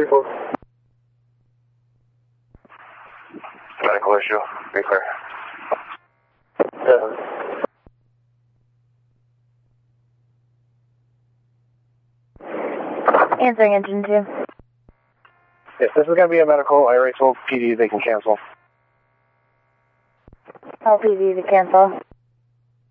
3-4. Medical issue. Be clear. Answering engine 2. Yes, this is going to be a medical. I already told PD they can cancel. LPD to cancel.